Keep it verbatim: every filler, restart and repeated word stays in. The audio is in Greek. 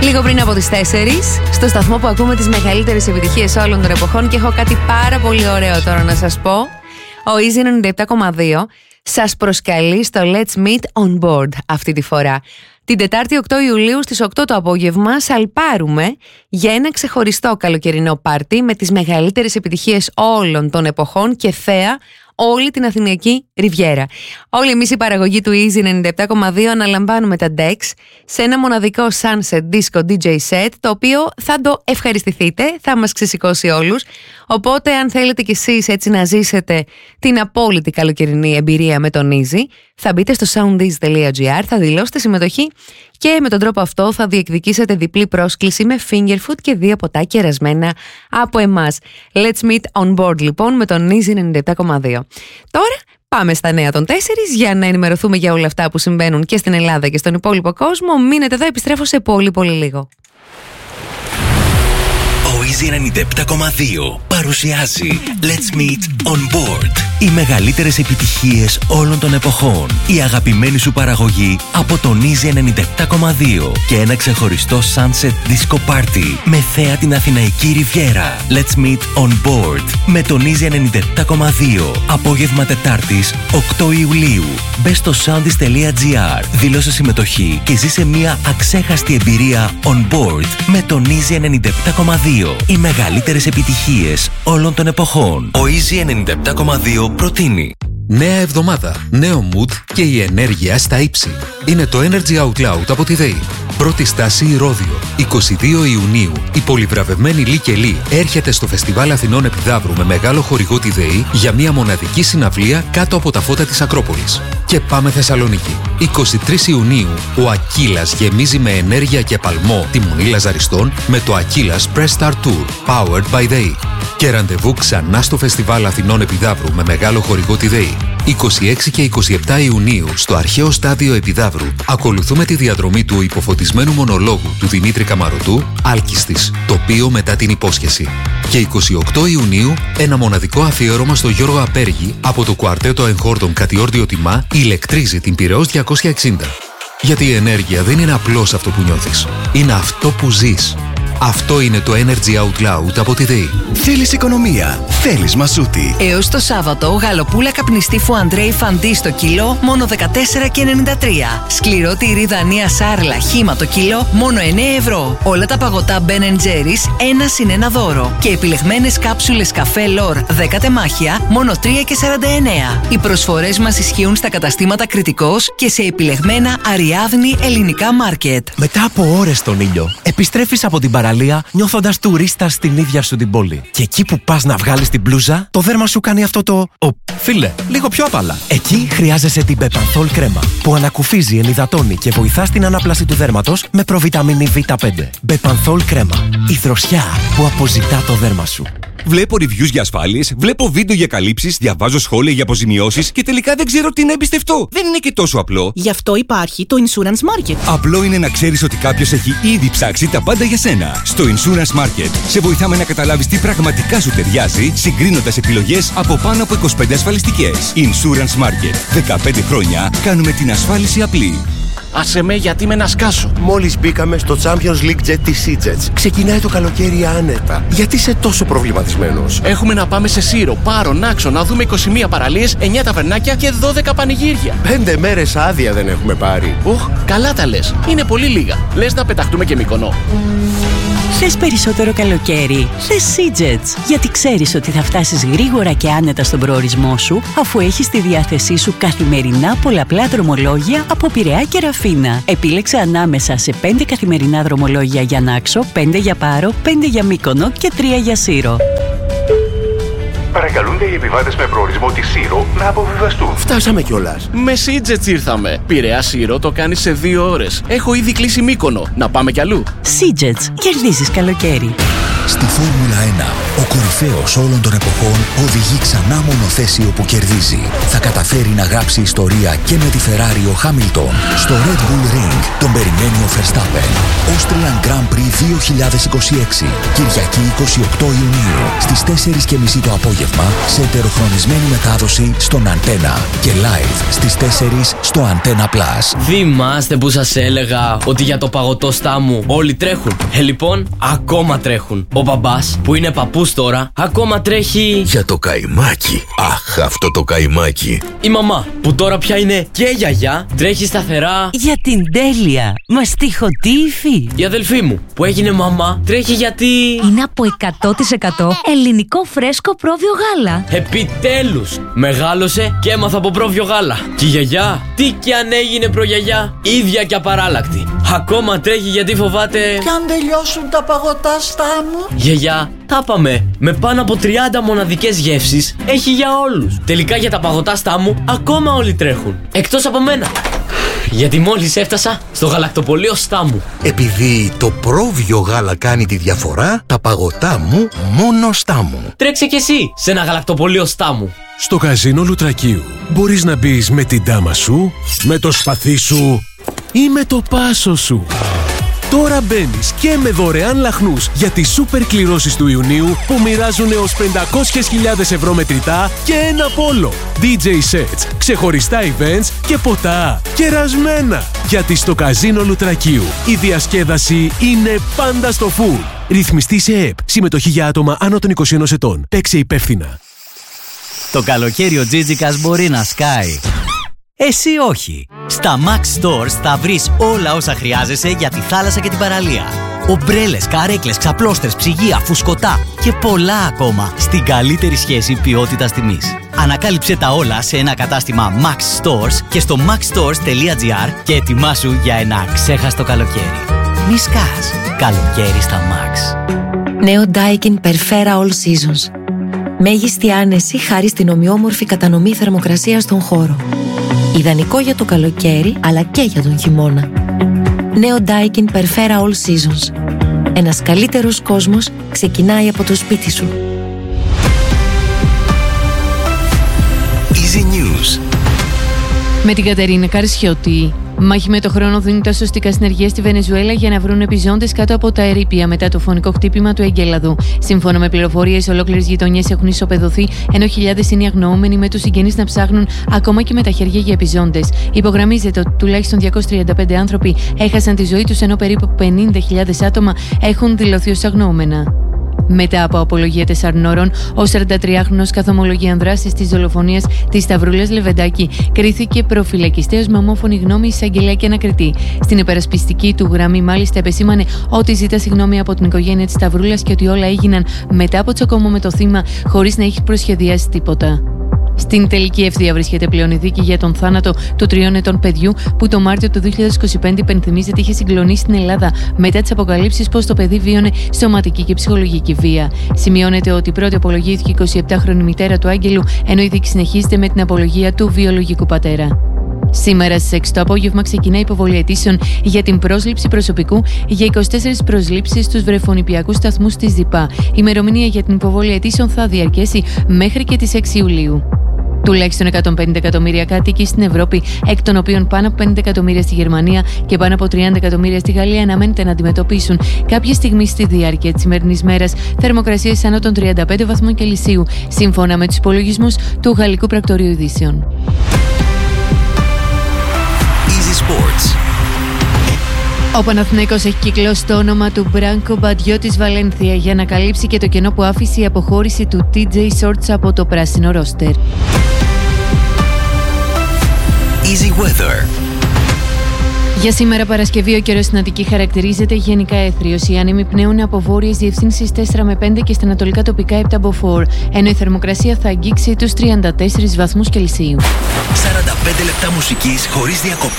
Λίγο πριν από τις τέσσερις, στο σταθμό που ακούμε τις μεγαλύτερες επιτυχίες όλων των εποχών, και έχω κάτι πάρα πολύ ωραίο τώρα να σας πω. Ο Easy ενενήντα επτά κόμμα δύο σας προσκαλεί στο Let's Meet on Board αυτή τη φορά. Την Τετάρτη οκτώ Ιουλίου στις οκτώ το απόγευμα σαλπάρουμε για ένα ξεχωριστό καλοκαιρινό πάρτι με τις μεγαλύτερες επιτυχίες όλων των εποχών και θέα όλη την Αθηναϊκή Ριβιέρα. Όλοι εμείς η παραγωγή του Easy ενενήντα επτά κόμμα δύο αναλαμβάνουμε τα decks σε ένα μοναδικό Sunset Disco ντι τζέι set, το οποίο θα το ευχαριστηθείτε, θα μας ξεσηκώσει όλους. Οπότε αν θέλετε κι εσείς έτσι να ζήσετε την απόλυτη καλοκαιρινή εμπειρία με τον Easy, θα μπείτε στο soundease τελεία gr, θα δηλώσετε συμμετοχή και με τον τρόπο αυτό θα διεκδικήσετε διπλή πρόσκληση με finger food και δύο ποτά κερασμένα από εμάς. Let's meet on board λοιπόν με τον Easy ενενήντα επτά κόμμα δύο. Τώρα πάμε στα νέα των τέσσερις για να ενημερωθούμε για όλα αυτά που συμβαίνουν και στην Ελλάδα και στον υπόλοιπο κόσμο. Μείνετε εδώ, επιστρέφω σε πολύ πολύ λίγο. Ο Easy ενενήντα επτά κόμμα δύο παρουσιάζει Let's Meet on Board. Οι μεγαλύτερες επιτυχίες όλων των εποχών. Η αγαπημένη σου παραγωγή από τον Easy ενενήντα επτά κόμμα δύο και ένα ξεχωριστό Sunset Disco Party με θέα την Αθηναϊκή Ριβιέρα. Let's Meet on Board με τον Easy ενενήντα επτά κόμμα δύο. Απόγευμα Τετάρτης οκτώ Ιουλίου. Μπες στο soundease τελεία gr, δήλωσε συμμετοχή και ζήσε μια αξέχαστη εμπειρία on board με τον Easy ενενήντα επτά κόμμα δύο. Οι μεγαλύτερες επιτυχίες όλων των εποχών. Ο Easy ενενήντα επτά κόμμα δύο προτείνει νέα εβδομάδα, νέο mood και η ενέργεια στα ύψη. Είναι το Energy Out Loud από τη ΔΕΗ. Πρώτη στάση Ηρώδειο. εικοστή δεύτερη Ιουνίου η πολυβραβευμένη Λί και Λί έρχεται στο Φεστιβάλ Αθηνών Επιδαύρου με μεγάλο χορηγό τη ΔΕΗ για μια μοναδική συναυλία κάτω από τα φώτα της Ακρόπολης. Και πάμε Θεσσαλονίκη. εικοστή τρίτη Ιουνίου ο Ακύλας γεμίζει με ενέργεια και παλμό τη Μονή Λαζαριστών με το Ακύλας Press Start Tour Powered by ΔΕΗ. Και ραντεβού ξανά στο Φεστιβάλ Αθηνών Επιδαύρου με μεγάλο χορηγό τη ΔΕΗ. εικοστή έκτη και εικοστή εβδόμη Ιουνίου στο αρχαίο στάδιο Επιδαύρου ακολουθούμε τη διαδρομή του υποφωτισμένου μονολόγου του Δημήτρη Καμαρωτού, Άλκιστης, τοπίο μετά την υπόσχεση. Και εικοστή όγδοη Ιουνίου ένα μοναδικό αφιέρωμα στο Γιώργο Απέργη από το κουαρτέτο εγχόρδων Κατιόρδιο Τιμά ηλεκτρίζει την Πειραιώς διακόσια εξήντα. Γιατί η ενέργεια δεν είναι απλώς αυτό που νιώθεις, είναι αυτό που ζεις. Αυτό είναι το Energy Out Loud από τη ΔΕΗ. Θέλεις οικονομία, θέλεις μασούτη. Έως το Σάββατο, γαλοπούλα καπνιστή Φουαντρέι Φαντί στο κιλό, μόνο δεκατέσσερα και ενενήντα τρία. Σκληρό τυρί Δανία Σάρλα χύμα το κιλό, μόνο εννέα ευρώ. Όλα τα παγωτά Ben and Jerry's, ένα συν ένα δώρο. Και επιλεγμένες κάψουλες καφέ Λορ δέκα τεμάχια, μόνο τρία και σαράντα εννέα. Οι προσφορές μας ισχύουν στα καταστήματα Κρητικός και σε επιλεγμένα Αριάδνη ελληνικά μάρκετ. Μετά από ώρες στον ήλιο, επιστρέφεις από την παραλία νιώθοντας τουρίστα στην ίδια σου την πόλη. Και εκεί που πας να βγάλεις την μπλούζα, το δέρμα σου κάνει αυτό το. Ο, φίλε, λίγο πιο απαλά. Εκεί χρειάζεσαι την Bepanthol κρέμα, που ανακουφίζει, ενυδατώνει και βοηθά στην ανάπλαση του δέρματος με προβιταμίνη βι πέντε. Bepanthol κρέμα. Η δροσιά που αποζητά το δέρμα σου. Βλέπω reviews για ασφάλειες, βλέπω βίντεο για καλύψεις, διαβάζω σχόλια για αποζημιώσεις και τελικά δεν ξέρω τι να εμπιστευτώ. Δεν είναι και τόσο απλό. Γι' αυτό υπάρχει το Insurance Market. Απλό είναι να ξέρεις ότι κάποιος έχει ήδη ψάξει τα πάντα για σένα. Στο Insurance Market σε βοηθάμε να καταλάβεις τι πραγματικά σου ταιριάζει, συγκρίνοντας επιλογές από πάνω από είκοσι πέντε ασφαλιστικές. Insurance Market. δεκαπέντε χρόνια κάνουμε την ασφάλιση απλή. Άσε με, γιατί με να σκάσω. Μόλις μπήκαμε στο Champions League Jet της SeaJets. Ξεκινάει το καλοκαίρι άνετα. Γιατί είσαι τόσο προβληματισμένος? Έχουμε να πάμε σε Σύρο, Πάρο, Νάξο, να δούμε είκοσι μία παραλίες, εννέα ταβερνάκια και δώδεκα πανηγύρια. Πέντε μέρες άδεια δεν έχουμε πάρει. Οχ, καλά τα λες. Είναι πολύ λίγα. Λες να πεταχτούμε και Μυκονό. Θες περισσότερο καλοκαίρι? Θες SeaJets. Γιατί ξέρεις ότι θα φτάσεις γρήγορα και άνετα στον προορισμό σου, αφού έχεις στη διάθεσή σου καθημερινά πολλαπλά δρομολόγια από Πειραιά και Ραφίνα. Επίλεξε ανάμεσα σε πέντε καθημερινά δρομολόγια για Νάξο, πέντε για Πάρο, πέντε για Μύκονο και τρία για Σύρο. Παρακαλούνται οι επιβάτες με προορισμό τη Σύρο να αποβιβαστούν. Φτάσαμε κιόλας. Με SeaJets ήρθαμε. Πειραιά Σύρο το κάνεις σε δύο ώρες. Έχω ήδη κλείσει Μύκονο. Να πάμε κι αλλού. SeaJets. Κερδίζεις καλοκαίρι. Στη Φόρμουλα ένα, ο κορυφαίος όλων των εποχών οδηγεί ξανά μονοθέσιο που κερδίζει. Θα καταφέρει να γράψει ιστορία και με τη Ferrari ο Χάμιλτον. Στο Red Bull Ring τον περιμένει ο Verstappen. Austrian Grand Prix δύο χιλιάδες είκοσι έξι. Κυριακή είκοσι οκτώ Ιουνίου στις τέσσερις και μισή το απόγευμα σε ετεροχρονισμένη μετάδοση στον Antenna και live στις τέσσερις στο Antenna Plus. Θυμάστε που σας έλεγα ότι για το παγωτό στάμου όλοι τρέχουν? Ε, λοιπόν, ακόμα τρέχουν. Ο μπαμπάς, που είναι παππούς τώρα, ακόμα τρέχει για το καϊμάκι. Αχ, αυτό το καϊμάκι. Η μαμά, που τώρα πια είναι και γιαγιά, τρέχει σταθερά για την τέλεια μαστιχωτή υφή. Η αδελφή μου, που έγινε μαμά, τρέχει γιατί είναι από εκατό τοις εκατό ελληνικό φρέσκο πρόβιο γάλα. Επιτέλους, μεγάλωσε και έμαθα από πρόβιο γάλα. Και η γιαγιά, τι κι αν έγινε προγιαγιά, ίδια και απαράλλακτη. Ακόμα τρέχει γιατί φοβάται κι αν τελειώσουν τα παγωτά στάμου. Γιαγιά, τα πάμε. Με πάνω από τριάντα μοναδικές γεύσεις έχει για όλους. Τελικά για τα παγωτά στάμου ακόμα όλοι τρέχουν. Εκτός από μένα. Γιατί μόλις έφτασα στο γαλακτοπωλείο Στάμου. Επειδή το πρόβιο γάλα κάνει τη διαφορά, τα παγωτά μου μόνο Στάμου. Τρέξε κι εσύ σε ένα γαλακτοπωλείο Στάμου. Στο καζίνο Λουτρακίου μπορείς να μπεις με την τάμα σου, με το σπαθί σου ή με το πάσο σου. Τώρα μπαίνεις και με δωρεάν λαχνούς για τις σούπερ κληρώσεις του Ιουνίου που μοιράζουν έως πεντακόσιες χιλιάδες ευρώ μετρητά και ένα πόλο, ντι τζέι sets, ξεχωριστά events και ποτά κερασμένα. Γιατί στο καζίνο Λουτρακίου η διασκέδαση είναι πάντα στο full. Ρυθμιστή σε ΕΕΠ. Συμμετοχή για άτομα άνω των είκοσι ενός ετών. Παίξε υπεύθυνα. Το καλοκαίρι ο Τζίτζικας μπορεί να σκάει. Εσύ όχι. Στα Max Stores θα βρεις όλα όσα χρειάζεσαι για τη θάλασσα και την παραλία. Ομπρέλες, καρέκλες, ξαπλώστρες, ψυγεία, φουσκωτά και πολλά ακόμα στην καλύτερη σχέση ποιότητας τιμής. Ανακάλυψε τα όλα σε ένα κατάστημα Max Stores και στο maxstores τελεία gr και ετοιμάσου για ένα ξέχαστο καλοκαίρι. Μη σκάς. Καλοκαίρι στα Max. Νέο Daikin Perfera All Seasons. Μέγιστη άνεση χάρη στην ομοιόμορφη κατανομή θερμοκρασίας στον χώρο. Ιδανικό για το καλοκαίρι, αλλά και για τον χειμώνα. Νέο Daikin Perfera All Seasons. Ένας καλύτερος κόσμος ξεκινάει από το σπίτι σου. Easy News. Με την Κατερίνα Καρσιώτη. Μάχη με το χρόνο δίνουν τα σωστικά συνεργεία στη Βενεζουέλα για να βρουν επιζώντες κάτω από τα ερείπια μετά το φωνικό χτύπημα του Εγκέλαδου. Σύμφωνα με πληροφορίες, ολόκληρες γειτονιές έχουν ισοπεδωθεί, ενώ χιλιάδες είναι οι αγνοούμενοι με τους συγγενείς να ψάχνουν ακόμα και με τα χέρια για επιζώντες. Υπογραμμίζεται ότι τουλάχιστον διακόσιοι τριάντα πέντε άνθρωποι έχασαν τη ζωή τους, ενώ περίπου πενήντα χιλιάδες άτομα έχουν δηλωθεί ως αγνοούμενα. Μετά από απολογία τεσσάρων ώρων, ο σαραντατριάχρονος καθομολογίαν δράσης της δολοφονίας της Σταυρούλας Λεβεντάκη κρίθηκε προφυλακιστέως με ομόφωνη γνώμη εισαγγελέα και ανακριτή. Στην υπερασπιστική του γραμμή, μάλιστα, επεσήμανε ότι ζητά συγγνώμη από την οικογένεια της Σταυρούλας και ότι όλα έγιναν μετά από τσακωμό με το θύμα, χωρίς να έχει προσχεδιάσει τίποτα. Στην τελική ευθεία βρίσκεται πλέον η δίκη για τον θάνατο του τριών ετών παιδιού που το Μάρτιο του δύο χιλιάδες είκοσι πέντε υπενθυμίζεται είχε συγκλονίσει την Ελλάδα μετά τις αποκαλύψεις πως το παιδί βίωνε σωματική και ψυχολογική βία. Σημειώνεται ότι η πρώτη απολογήθηκε η εικοσιεπτάχρονη μητέρα του Άγγελου, ενώ η δίκη συνεχίζεται με την απολογία του βιολογικού πατέρα. Σήμερα στις έξι το απόγευμα ξεκινά η υποβολή αιτήσεων για την πρόσληψη προσωπικού για είκοσι τέσσερις προσλήψεις στους βρεφονιπιακούς σταθμούς της ΔΥΠΑ. Η ημερομηνία για την υποβολή αιτήσεων θα διαρκέσει μέχρι και τις έξι Ιουλίου. Τουλάχιστον εκατόν πενήντα εκατομμύρια κάτοικοι στην Ευρώπη, εκ των οποίων πάνω από πενήντα εκατομμύρια στη Γερμανία και πάνω από τριάντα εκατομμύρια στη Γαλλία, αναμένεται να αντιμετωπίσουν κάποια στιγμή στη διάρκεια της σημερινής μέρας θερμοκρασίες άνω των τριάντα πέντε βαθμών Κελσίου, σύμφωνα με τους υπολογισμούς του Γαλλικού Πρακτορείου Ειδήσεων. Easy Sports. Ο Παναθηναϊκός έχει κυκλώσει το όνομα του Μπράνκο Μπαντιό της Βαλένθια για να καλύψει και το κενό που άφησε η αποχώρηση του τι τζέι Shorts από το πράσινο ρόστερ. Easy Weather. Για σήμερα Παρασκευή ο καιρός στην Αττική χαρακτηρίζεται γενικά έθριος. Οι άνεμοι πνέουν από βόρειες διευθύνσεις τέσσερα με πέντε και στα ανατολικά τοπικά επτά με φορ, ενώ η θερμοκρασία θα αγγίξει τους τριάντα τέσσερις βαθμούς Κελσίου. σαράντα πέντε λεπτά μουσικής χωρίς διακοπή.